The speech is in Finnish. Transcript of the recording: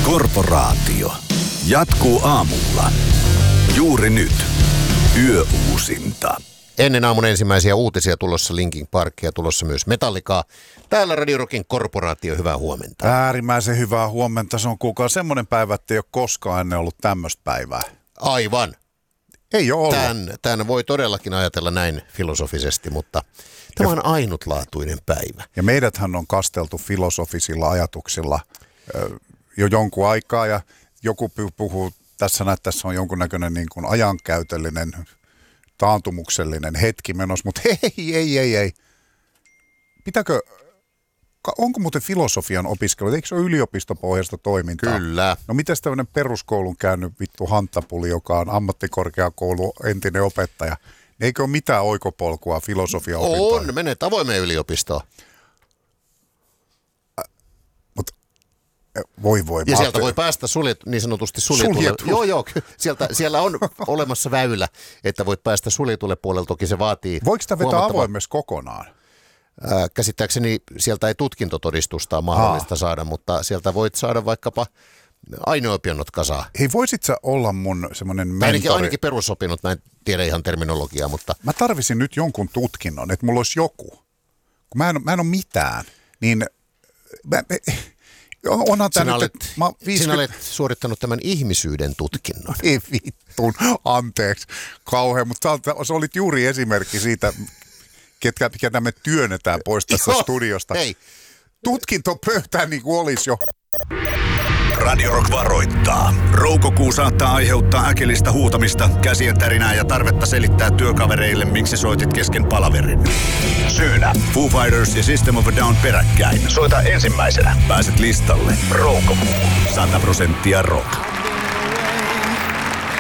Korporaatio. Jatkuu aamulla. Juuri nyt. Yöuusinta. Ennen aamun ensimmäisiä uutisia tulossa Linkin Parkia, tulossa myös Metallicaa. Täällä Radio Rockin Korporaatio, hyvää huomenta. Äärimmäisen hyvää huomenta. Se on kuulkaa semmoinen päivä, että ei ole koskaan ennen ollut tämmöistä päivää. Aivan. Ei ole ollut. Tämän voi todellakin ajatella näin filosofisesti, mutta tämä on ainutlaatuinen päivä. Ja meidäthän on kasteltu filosofisilla ajatuksilla jo jonkun aikaa ja joku puhuu tässä on jonkunnäköinen niin kuin ajankäytöllinen, taantumuksellinen hetki menossa, mutta ei. Onko muuten filosofian opiskelu? Eikö se ole yliopistopohjaista toimintaa? Kyllä. No mitäs tämmöinen peruskoulun käynyt vittu Hanttapuli, joka on ammattikorkeakoulu entinen opettaja? Eikö ole mitään oikopolkua filosofia-opintoihin? On, menet avoimeen yliopistoon. Voi. Ja sieltä voi päästä niin sanotusti suljetulle. Joo, siellä on olemassa väylä, että voit päästä suljetulle puolelle, toki se vaatii. Voiko sitä vetää avoimessa kokonaan? Käsittääkseni sieltä ei tutkintotodistusta mahdollista saada, mutta sieltä voit saada vaikkapa aineopinnot kasaan. Hei, voisit sä olla mun semmoinen mentori? Ainakin perusopinnot, mä en tiedä ihan terminologiaa, mutta... Mä tarvisin nyt jonkun tutkinnon, että mulla olisi joku. Kun mä en ole mitään, niin... Sinä olet suorittanut tämän ihmisyyden tutkinnon. Ei vittun, anteeksi, kauhean, mutta sä olit juuri esimerkki siitä, ketä me työnnetään pois tästä studiosta. Hei. Tutkinto pöytään niin kuin olisi jo. Radio Rock varoittaa. Roukokuu saattaa aiheuttaa äkillistä huutamista, käsien tärinää ja tarvetta selittää työkavereille, miksi soitit kesken palaverin. Syynä Foo Fighters ja System of a Down peräkkäin. Soita ensimmäisenä. Pääset listalle. Roukokuu. 100% rock.